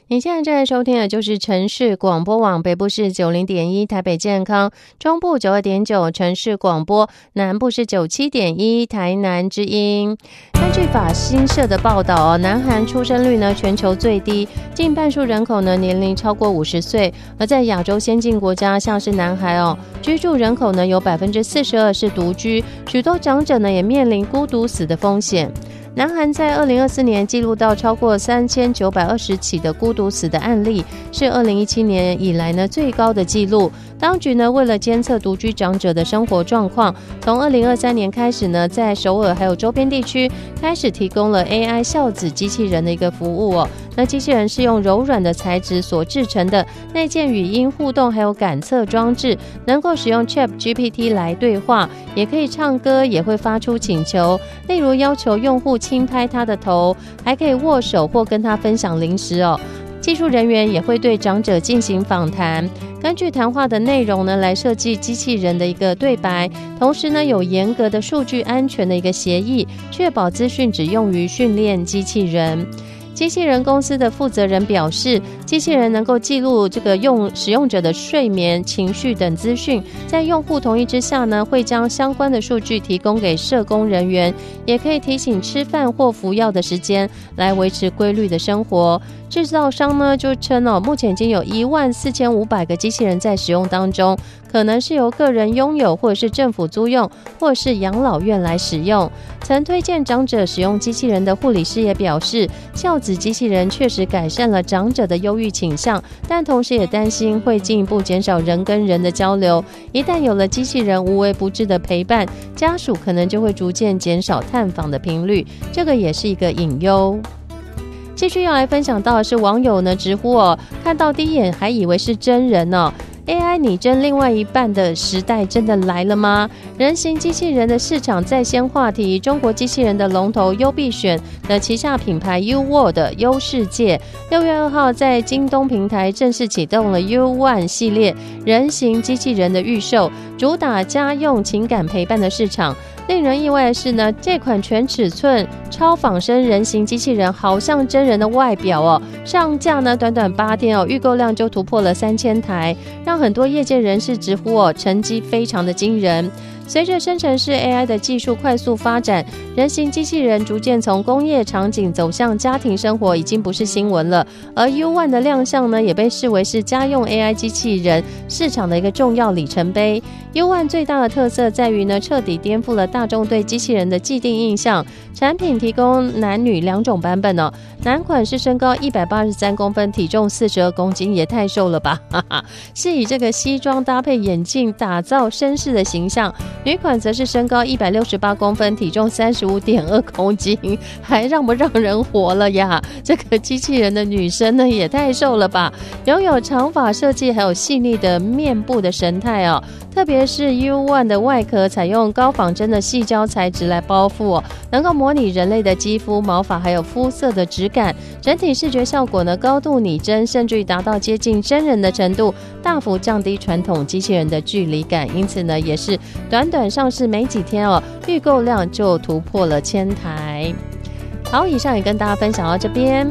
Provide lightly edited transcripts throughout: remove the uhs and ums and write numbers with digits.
你现在正在收听的就是城市广播网，北部是 90.1 台北健康，中部 92.9 城市广播，南部是 97.1 台南之音。根据法新社的报道，南韩出生率呢全球最低，近半数人口呢年龄超过50岁，而在亚洲先进国家像是南韩居住人口呢有 42% 是独居，许多长者呢也面临孤独死的风险。南韩在2024年记录到超过3920起的孤独死的案例，是2017年以来呢最高的记录。当局呢为了监测独居长者的生活状况，从2023年开始呢，在首尔还有周边地区开始提供了 AI 孝子机器人的一个服务那机器人是用柔软的材质所制成的，内建语音互动还有感测装置，能够使用 ChatGPT 来对话，也可以唱歌，也会发出请求，例如要求用户轻拍他的头，还可以握手或跟他分享零食技术人员也会对长者进行访谈，根据谈话的内容呢来设计机器人的一个对白，同时呢有严格的数据安全的一个协议，确保资讯只用于训练机器人。机器人公司的负责人表示，机器人能够记录这个使用者的睡眠、情绪等资讯，在用户同意之下呢，会将相关的数据提供给社工人员，也可以提醒吃饭或服药的时间，来维持规律的生活。制造商呢就称目前已经有14500个机器人在使用当中，可能是由个人拥有，或者是政府租用，或者是养老院来使用。曾推荐长者使用机器人的护理师也表示，孝子机器人确实改善了长者的忧郁倾向，但同时也担心会进一步减少人跟人的交流。一旦有了机器人无微不至的陪伴，家属可能就会逐渐减少探访的频率，这个也是一个隐忧。继续要来分享到的是网友呢直呼看到第一眼还以为是真人AI 拟真另外一半的时代真的来了吗？人形机器人的市场再掀话题，中国机器人的龙头优必选的旗下品牌 UWorld 优世界6月2号在京东平台正式启动了 U1 系列人形机器人的预售，主打家用情感陪伴的市场。令人意外的是呢，这款全尺寸超仿生人形机器人好像真人的外表上架呢短短8天预购量就突破了3000台，让很多业界人士直呼成绩非常的惊人。随着生成式 AI 的技术快速发展，人形机器人逐渐从工业场景走向家庭生活已经不是新闻了，而 U1 的亮相呢也被视为是家用 AI 机器人市场的一个重要里程碑。U1 最大的特色在于呢，彻底颠覆了大众对机器人的既定印象。产品提供男女2种版本男款是身高183公分，体重42公斤，也太瘦了吧是以这个西装搭配眼镜打造绅士的形象。女款则是身高168公分，体重35.2公斤，还让不让人活了呀？这个机器人的女生呢也太瘦了吧，拥有长发设计还有细腻的面部的神态特别是 U1 的外壳采用高仿真的矽胶材质来包覆能够模拟人类的肌肤、毛发还有肤色的质感，整体视觉效果呢高度拟真，甚至于达到接近真人的程度，大幅降低传统机器人的距离感。因此呢，也是短上市没几天预购量就突破了1000台。好，以上也跟大家分享到这边。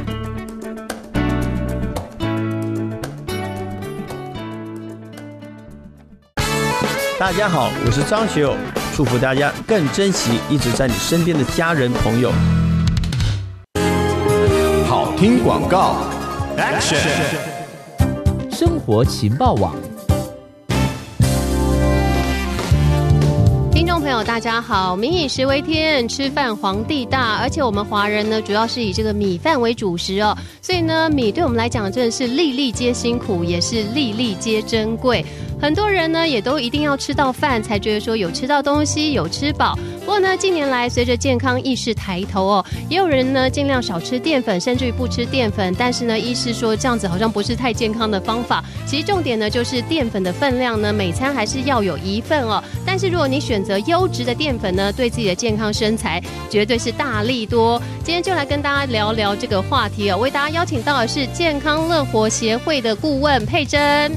大家好，我是张学友，祝福大家更珍惜一直在你身边的家人朋友。 好听广告 Action 生活情报网。 听众朋友大家好，民以食为天，吃饭皇帝大，而且我们华人呢主要是以这个米饭为主食所以呢米对我们来讲真的是粒粒皆辛苦，也是粒粒皆珍贵。很多人呢也都一定要吃到饭才觉得说有吃到东西，有吃饱。不过呢近年来随着健康意识抬头也有人呢尽量少吃淀粉，甚至于不吃淀粉，但是呢医师说这样子好像不是太健康的方法。其实重点呢就是淀粉的分量呢每餐还是要有1份但是如果你选择优质的淀粉呢，对自己的健康身材绝对是大利多。今天就来跟大家聊聊这个话题为大家邀请到的是健康乐活协会的顾问佩珍。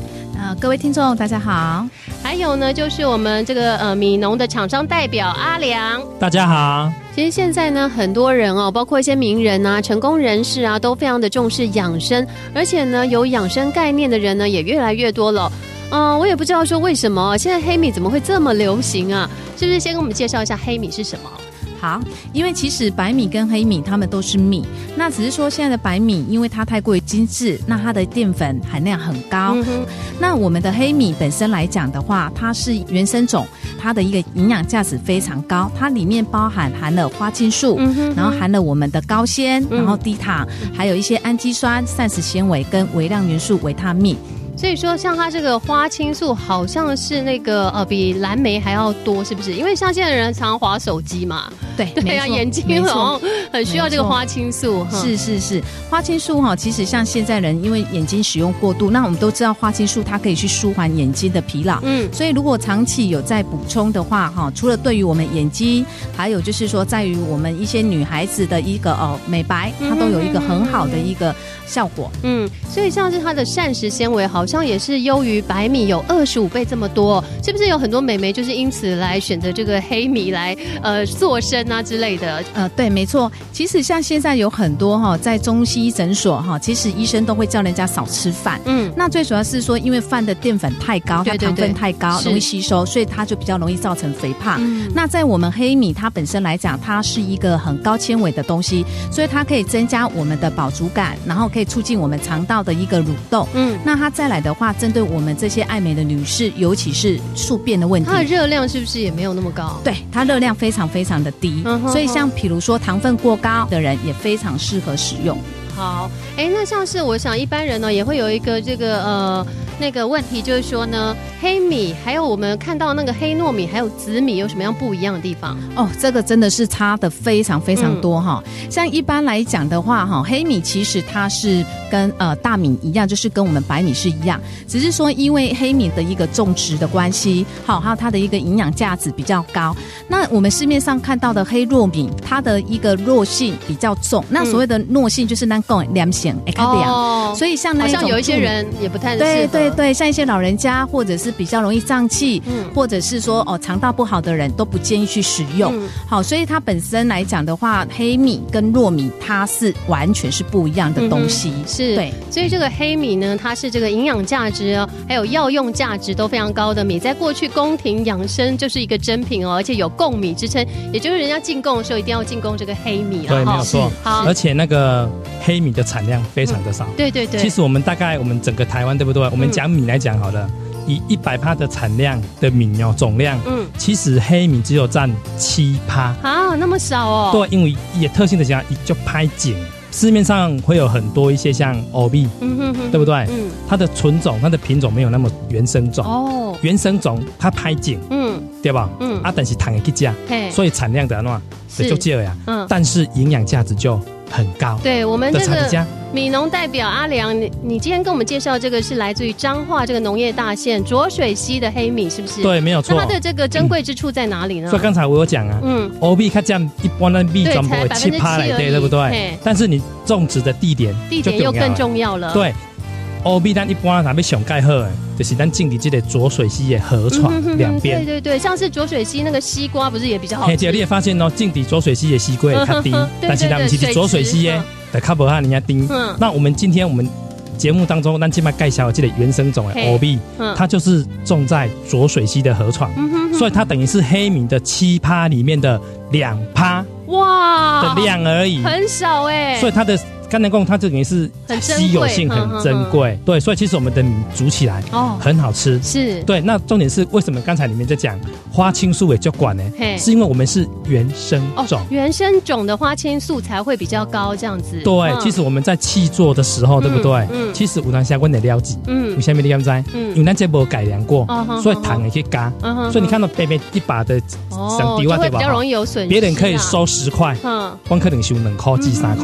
各位听众大家好。 还有呢，就是我们这个米农的厂商代表阿良， 大家好。 其实现在呢，很多人哦，包括一些名人啊、成功人士啊，都非常的重视养生，而且呢，有养生概念的人呢，也越来越多了。我也不知道说为什么现在黑米怎么会这么流行啊？是不是先跟我们介绍一下黑米是什么？ 好，因为其实白米跟黑米它们都是米，那只是说现在的白米因为它太过于精致，那它的淀粉含量很高。那我们的黑米本身来讲的话，它是原生种，它的一个营养价值非常高，它里面含了花青素，然后含了我们的高纤，然后低糖，还有一些氨基酸、膳食纤维跟微量元素维他命。 所以说，像它这个花青素好像是那个比蓝莓还要多，是不是？因为像现在的人常常滑手机嘛， 对啊，眼睛好像很需要这个花青素。 是，花青素哈，其实像现在人因为眼睛使用过度，那我们都知道花青素它可以去舒缓眼睛的疲劳，所以如果长期有在补充的话哈，除了对于我们眼睛，还有就是说在于我们一些女孩子的一个美白，它都有一个很好的一个效果。 所以像是它的膳食纤维好像也是优于白米有25倍这么多，是不是有很多美眉就是因此来选择这个黑米来塑身啊之类的？ 对，没错。其实像现在有很多在中西医诊所其实医生都会叫人家少吃饭。那最主要是说，因为饭的淀粉太高，它糖分太高，容易吸收，所以它就比较容易造成肥胖。那在我们黑米它本身来讲，它是一个很高纤维的东西，所以它可以增加我们的饱足感，然后可以促进我们肠道的一个蠕动。那它再来的话，针对我们这些爱美的女士，尤其是宿便的问题， 它的热量是不是也没有那么高？ 对，它热量非常非常的低，所以像比如说糖分过高的人也非常适合使用。 好，那像是我想一般人呢也会有一个这个那个问题，就是说呢，黑米还有我们看到那个黑糯米还有紫米有什么样不一样的地方？ 这个真的是差的非常非常多哈。像一般来讲的话黑米其实它是跟大米一样，就是跟我们白米是一样，只是说因为黑米的一个种植的关系，还有它的一个营养价值比较高。那我们市面上看到的黑糯米，它的一个糯性比较重。那所谓的糯性就是咱讲凉性，所以像那一种好像有一些人也不太适合。 对，像一些老人家或者是比较容易胀气，或者是说肠道不好的人都不建议去使用。好，所以它本身来讲的话，黑米跟糯米它是完全是不一样的东西。 是，对，所以这个黑米呢，它是这个营养价值还有药用价值都非常高的米，在过去宫廷养生就是一个珍品而且有贡米之称，也就是人家进贡的时候一定要进贡这个黑米。 对，没有错。好，而且那个黑米的产量非常的少。 对。 其实我们大概我们整个台湾对不对？我们讲米来讲好了，以100%的产量的米总量，其实黑米只有占7%。 那么少哦？ 对，因为也特性的讲，就拍景。市面上会有很多一些像欧米，对不对？它的纯种、它的品种没有那么原生种。原生种它拍景，对吧？但是糖也去加，所以产量的话就少呀。但是营养价值就很高。 对，我们这个米农代表阿良，你今天跟我们介绍这个是来自于彰化这个农业大县浊水溪的黑米，是不是？ 对，没有错。 那它的这个珍贵之处在哪里呢？ 所以刚才我有讲啊，欧米它这样一般的米全部会7%来对不对？但是你种植的地点又更重要了。 对，欧米咱一般咱要上盖好的，就是咱种的这个浊水溪的河床两边。 对，像是浊水溪那个西瓜不是也比较好吃？ 你也发现种的浊水溪的西瓜也较低，但是咱不是浊水溪的。较无人家丁。那我们今天我们节目当中，咱今麦介绍这个原生种的欧米，它就是种在浊水溪的河床，所以它等于是黑米的7%里面的2%的量而已， 很少所以它的甘南贡它等于是稀有性很珍贵，对，所以其实我们的米煮起来很好吃， 是对。 那重点是为什么刚才里面在讲花青素也就管呢？是因为我们是原生种， 原生种的花青素才会比较高，这样子。 对，其实我们在契作的时候，对不对？其实有人相关的了解，为什么你敢知？因为咱这没改良过，所以糖也可以加，所以你看到白白一把的上丢啊，对吧？ 比较容易有损失， 别人可以收10块，光可能收2块至3块。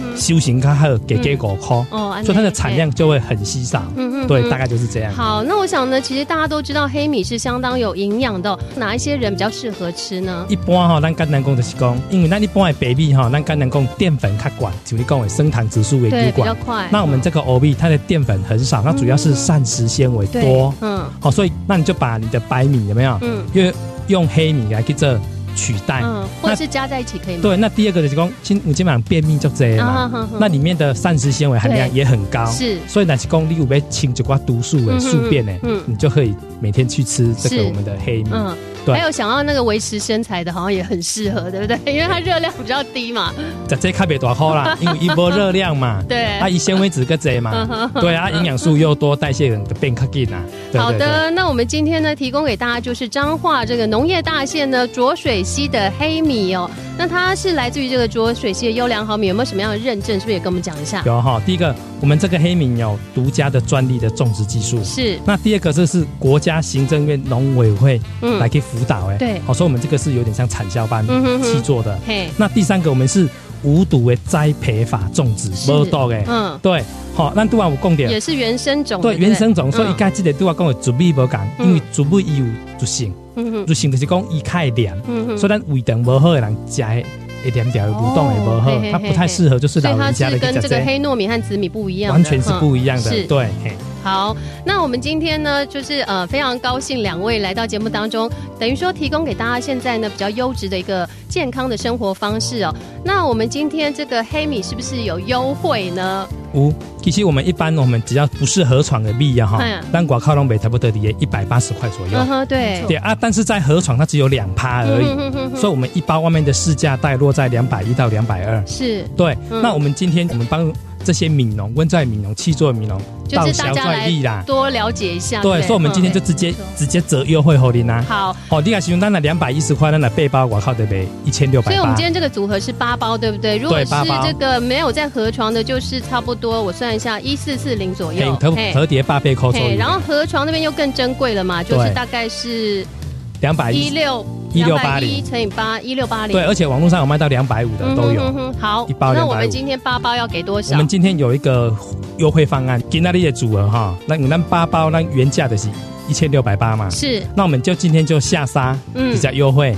修行较好，给5块，所以它的产量就会很稀少。对，大概就是这样。 好，那我想呢，其实大家都知道黑米是相当有营养的，哪一些人比较适合吃呢？ 一般咱简单讲就是讲，因为咱一般的白米咱简单讲淀粉较高，就你讲的升糖指数为低比较快。 那我们这个黑米它的淀粉很少，它主要是膳食纤维多。所以那你就把你的白米有没有？用黑米来去做取代， 或者是加在一起可以吗？ 对，那第二个就是讲，我基本上便秘就这样嘛，那里面的膳食纤维含量也很高， 是， 所以那是讲你有要清一寡毒素的宿便的，你就可以每天去吃这个我们的黑米。 对，还有想要那个维持身材的，好像也很适合，对不对？因为它热量比较低嘛。 这卡别大块啦，因为一波热量嘛， 对， 它以纤维质个多嘛，对啊，营养素又多，代谢人的变较紧啊。 好的，那我们今天呢，提供给大家就是彰化这个农业大县呢浊水溪的黑米哦。那它是来自于这个浊水溪的优良好米，有没有什么样的认证？是不是也跟我们讲一下？ 有哈，第一个，我们这个黑米有独家的专利的种植技术， 是。 那第二个，这是国家行政院农委会来给辅导对， 所以我们这个是有点像产销班去做的。那第三个，我们是无毒的栽培法种植，没毒的，对。好，那对啊，我讲点也是原生种， 对，原生种，所以一开始的对我讲的主米无同，因为主米有毒性，毒性就是讲伊较黏，所以咱胃肠无好的人食一点点蠕动也不好，它不太适合就是老人家的。 所以它是跟这个黑糯米和紫米不一样的， 完全是不一样的，对。 好，那我们今天呢，就是非常高兴两位来到节目当中，等于说提供给大家现在呢比较优质的一个健康的生活方式哦。那我们今天这个黑米是不是有优惠呢？ 其实我们一般我们只要不是河床的米啊哈，但广靠东北差不多也180块左右。对啊，但是在河床它只有2%而已，所以我们一包外面的市价大概落在210到220。是，对。那我们今天我们帮这些米农、温在米农、契作的米农， 就是大家来多了解一下。 对，所以我们今天就直接折优惠给你啦。好，你看，形容单的210块，那背包我靠得呗1680。 所以我们今天这个组合是8包，对不对？如果是这个没有在河床的，就是差不多，我算一下，1440左右。 折叠8倍扣抽。 然后河床那边又更珍贵了嘛，就是大概是216乘以8 1680。 对，而且网络上有卖到250的都有。 好，那我们今天8包要给多少？ 我们今天有一个优惠方案，今天的组合哈，那8包那原价的是1680嘛，是。那我们就今天就下杀，比较优惠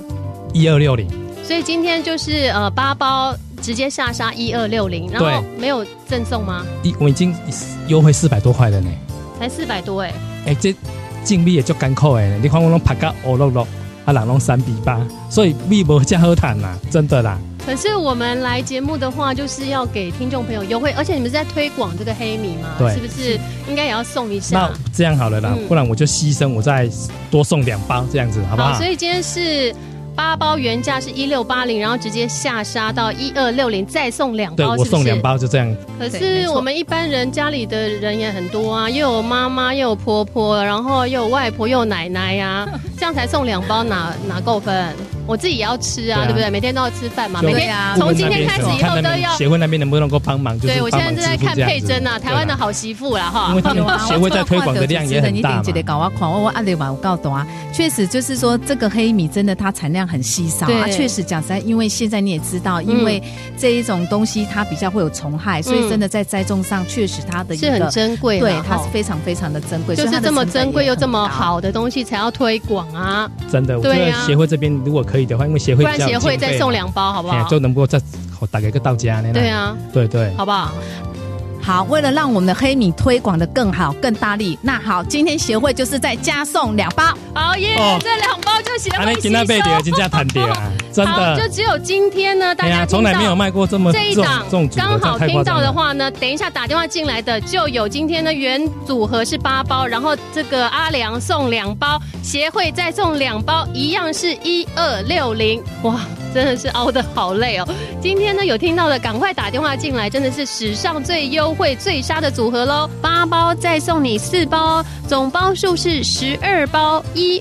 ，1260。 所以今天就是8包直接下杀1260，然后没有赠送吗？ 我已经优惠400多块了呢， 才400多哎。 这净米也就艰苦哎，你看我拢拍到乌落落，人拢3比8，所以米无这好谈啦，真的啦。 可是我们来节目的话，就是要给听众朋友优惠，而且你们是在推广这个黑米嘛，是不是应该也要送一下？ 那这样好了啦，不然我就牺牲，我再多送2包这样子，好不好？ 所以今天是8包原价是1680，然后直接下杀到1260，再送2包， 对，我送2包就这样。 可是我们一般人家里的人也很多啊，又有妈妈，又有婆婆，然后又有外婆，又有奶奶呀，这样才送2包哪够分？我自己也要吃啊，对不对？每天都要吃饭嘛，每天从今天开始以后都要。 协会那边能不能够帮忙？对， 我现在正在看佩珍啊，台湾的好媳妇啦哈。 因为他们协会在推广的量也很大嘛。 我按钮嘛，我告诉啊，确实就是说这个黑米真的它产量很稀少啊。确实讲实在，因为现在你也知道，因为这一种东西它比较会有虫害，所以真的在栽种上确实它的一个是很珍贵， 对，它是非常非常的珍贵， 就是这么珍贵又这么好的东西才要推广啊。 真的，我觉得协会这边如果可以的话，因为协会不然协会再送2包好不好？ 就能够再大概个到家呢。 对啊， 对， 好不好？ 好，为了让我们的黑米推广的更好、更大力，那好，今天协会就是再加送2包。 好耶，这2包就协会吸收。 真的谈掉啊，真的。 就只有今天呢，大家从来没有卖过这么这一档，刚好听到的话呢，等一下打电话进来的就有今天的原组合是8包，然后这个阿良送2包，协会再送2包，一样是1260。哇，真的是熬得好累哦。今天呢有听到的赶快打电话进来，真的是史上最优惠最杀的组合咯，8包再送你4包，总包数是12包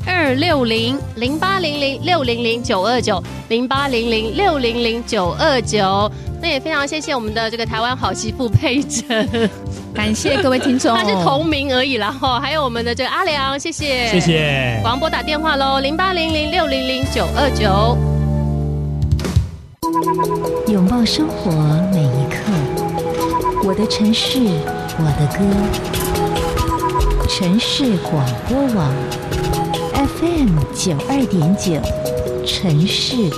，1260 0800 600 929 0800 600 929。那也非常谢谢我们的这个台湾好媳妇佩珍， 感谢各位听众， 他是同名而已啦哈。还有我们的这个阿良，谢谢， 广播打电话喽，0800 600 929。 拥抱生活每一刻，我的城市，我的歌。城市广播网 FM 92.9，城市